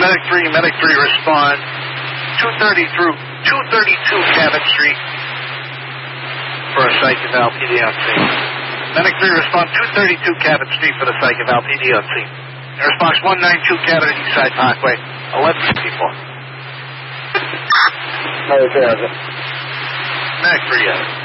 Medic 3 respond. 232 Cabot Street for a psych eval PD on scene. Medic 3 respond 232 Cabot Street for the psych eval PD on scene. In response 192 Cabot at Eastside Parkway, 1154. Medic 3 has it.